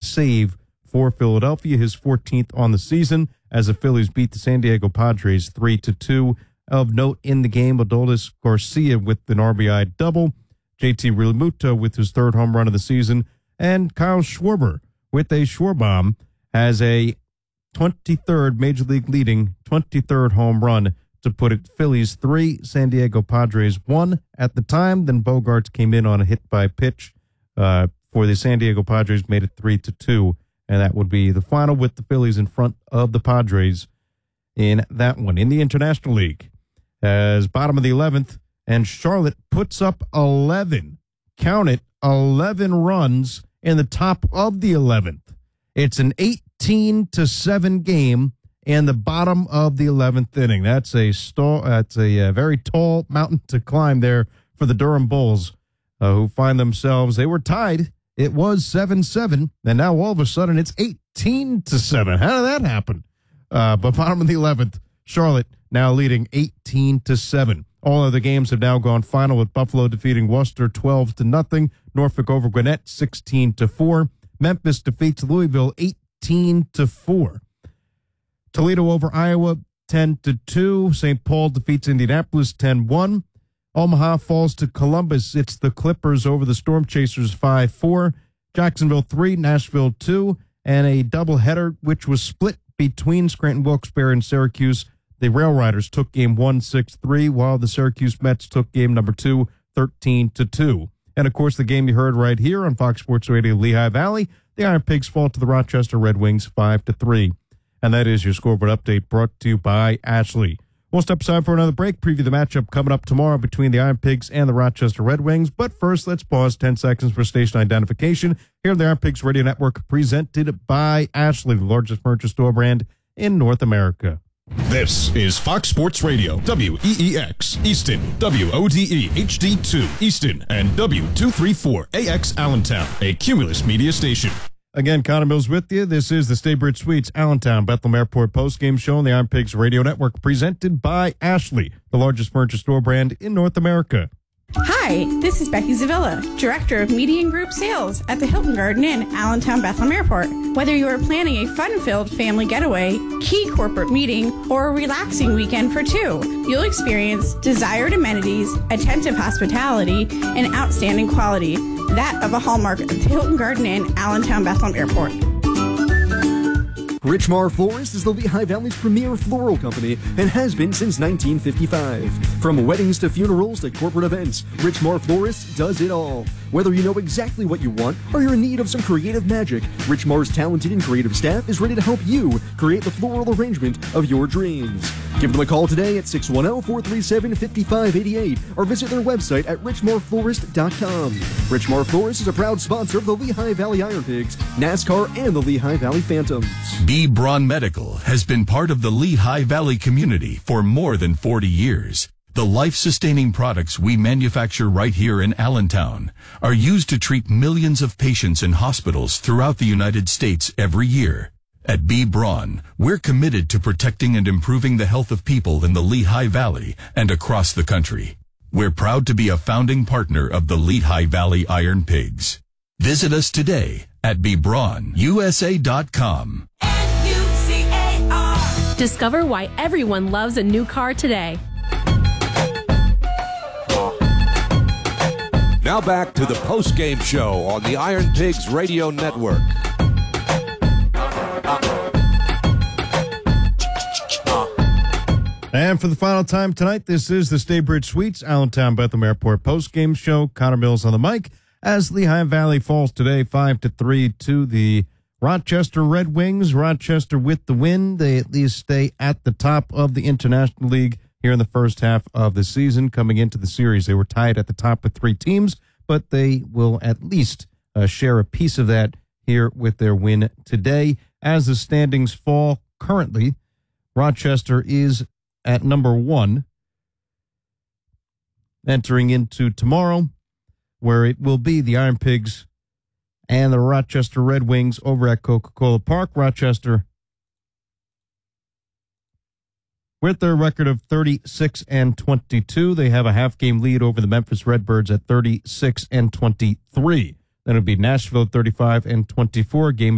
save for Philadelphia, his 14th on the season, as the Phillies beat the San Diego Padres 3-2. Of note in the game, Adolis Garcia with an RBI double, JT Realmuto with his third home run of the season, and Kyle Schwarber with a Schwarbomb has a 23rd Major League leading 23rd home run to put it Phillies 3, San Diego Padres 1 at the time. Then Bogaerts came in on a hit by pitch for the San Diego Padres, made it 3-2, and that would be the final with the Phillies in front of the Padres in that one. In the International League, as bottom of the 11th, and Charlotte puts up 11, count it, 11 runs in the top of the 11th. It's an 18-7 game in the bottom of the 11th inning. That's a very tall mountain to climb there for the Durham Bulls, who find themselves, they were tied. It was 7-7, and now all of a sudden it's 18-7. How did that happen? But bottom of the 11th, Charlotte now leading 18-7. All other games have now gone final, with Buffalo defeating Worcester 12-0, Norfolk over Gwinnett 16-4, Memphis defeats Louisville 18-4, Toledo over Iowa 10-2, St. Paul defeats Indianapolis 10-1, Omaha falls to Columbus. It's the Clippers over the Storm Chasers 5-4, Jacksonville 3, Nashville 2, and a doubleheader which was split between Scranton Wilkes-Barre and Syracuse. The Rail Riders took game 1 6-3, while the Syracuse Mets took game number 2 13-2. And, of course, the game you heard right here on Fox Sports Radio Lehigh Valley, the Iron Pigs fall to the Rochester Red Wings 5-3. And that is your scoreboard update, brought to you by Ashley. We'll step aside for another break, preview the matchup coming up tomorrow between the Iron Pigs and the Rochester Red Wings. But first, let's pause 10 seconds for station identification here on the Iron Pigs Radio Network, presented by Ashley, the largest furniture store brand in North America. This is Fox Sports Radio, WEEX, Easton, WODE, HD2, Easton, and W234AX Allentown, a Cumulus media station. Again, Connor Mills with you. This is the Staybridge Suites Allentown Bethlehem Airport postgame show on the Iron Pigs Radio Network, presented by Ashley, the largest furniture store brand in North America. Hi, this is Becky Zavilla, Director of Media and Group Sales at the Hilton Garden Inn, Allentown Bethlehem Airport. Whether you are planning a fun-filled family getaway, key corporate meeting, or a relaxing weekend for two, you'll experience desired amenities, attentive hospitality, and outstanding quality, that of a hallmark of the Hilton Garden Inn, Allentown Bethlehem Airport. Richmar Florist is the Lehigh Valley's premier floral company and has been since 1955. From weddings to funerals to corporate events, Richmar Florist does it all. Whether you know exactly what you want or you're in need of some creative magic, Richmar's talented and creative staff is ready to help you create the floral arrangement of your dreams. Give them a call today at 610-437-5588 or visit their website at richmarflorist.com. Richmar Florist is a proud sponsor of the Lehigh Valley Iron Pigs, NASCAR, and the Lehigh Valley Phantoms. B. Braun Medical has been part of the Lehigh Valley community for more than 40 years. The life-sustaining products we manufacture right here in Allentown are used to treat millions of patients in hospitals throughout the United States every year. At B. Braun, we're committed to protecting and improving the health of people in the Lehigh Valley and across the country. We're proud to be a founding partner of the Lehigh Valley Iron Pigs. Visit us today at bbraunusa.com. Discover why everyone loves a new car today. Now back to the post-game show on the Iron Pigs Radio Network. And for the final time tonight, this is the Staybridge Suites Allentown Bethlehem Airport postgame show. Connor Mills on the mic as Lehigh Valley falls today 5-3 to the Rochester Red Wings. Rochester with the win. They at least stay at the top of the International League here in the first half of the season. Coming into the series, they were tied at the top with three teams, but they will at least share a piece of that here with their win today. As the standings fall currently, Rochester is at number 1, entering into tomorrow, where it will be the Iron Pigs and the Rochester Red Wings over at Coca-Cola Park. Rochester, with their record of 36-22, they have a half-game lead over the Memphis Redbirds at 36-23. Then it would be Nashville 35-24, game